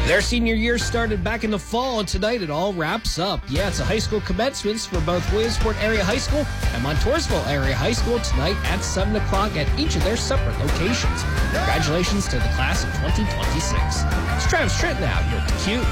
Their senior year started back in the fall, and tonight it all wraps up. Yeah, it's a high school commencements for both Williamsport Area High School and Montoursville Area High School tonight at 7 o'clock at each of their separate locations. Congratulations to the class of 2026. It's Travis Trent now here at theCUBE.